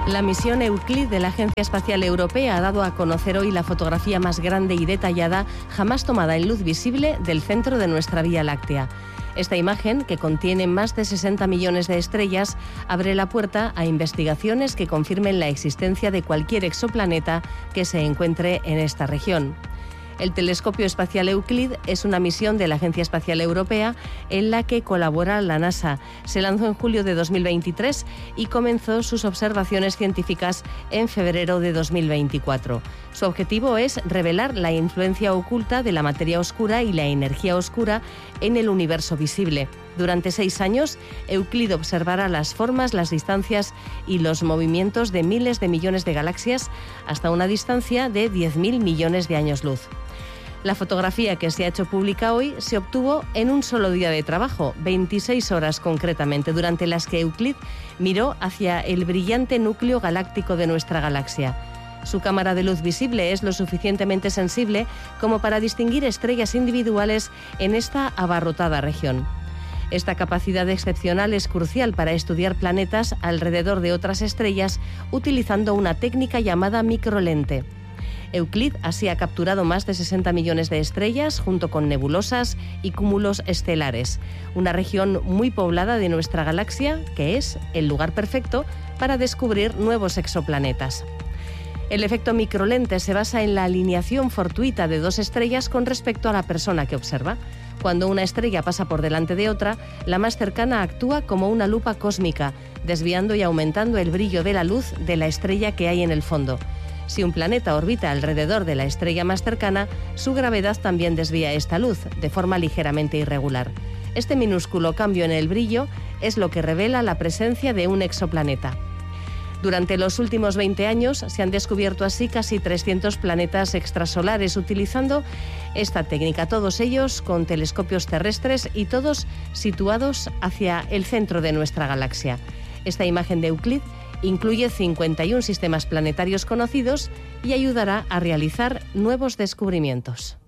La misión Euclid de la Agencia Espacial Europea ha dado a conocer hoy la fotografía más grande y detallada jamás tomada en luz visible del centro de nuestra Vía Láctea. Esta imagen, que contiene más de 60 millones de estrellas, abre la puerta a investigaciones que confirmen la existencia de cualquier exoplaneta que se encuentre en esta región. El telescopio espacial Euclid es una misión de la Agencia Espacial Europea en la que colabora la NASA. Se lanzó en julio de 2023 y comenzó sus observaciones científicas en febrero de 2024. Su objetivo es revelar la influencia oculta de la materia oscura y la energía oscura en el universo visible. Durante 6 años, Euclid observará las formas, las distancias y los movimientos de miles de millones de galaxias hasta una distancia de 10.000 millones de años luz. La fotografía que se ha hecho pública hoy se obtuvo en un solo día de trabajo, 26 horas concretamente, durante las que Euclid miró hacia el brillante núcleo galáctico de nuestra galaxia. Su cámara de luz visible es lo suficientemente sensible como para distinguir estrellas individuales en esta abarrotada región. Esta capacidad excepcional es crucial para estudiar planetas alrededor de otras estrellas utilizando una técnica llamada microlente. Euclid así ha capturado más de 60 millones de estrellas junto con nebulosas y cúmulos estelares, una región muy poblada de nuestra galaxia que es el lugar perfecto para descubrir nuevos exoplanetas. El efecto microlente se basa en la alineación fortuita de dos estrellas con respecto a la persona que observa. Cuando una estrella pasa por delante de otra, la más cercana actúa como una lupa cósmica, desviando y aumentando el brillo de la luz de la estrella que hay en el fondo. Si un planeta orbita alrededor de la estrella más cercana, su gravedad también desvía esta luz, de forma ligeramente irregular. Este minúsculo cambio en el brillo es lo que revela la presencia de un exoplaneta. Durante los últimos 20 años se han descubierto así casi 300 planetas extrasolares utilizando esta técnica, todos ellos con telescopios terrestres y todos situados hacia el centro de nuestra galaxia. Esta imagen de Euclid incluye 51 sistemas planetarios conocidos y ayudará a realizar nuevos descubrimientos.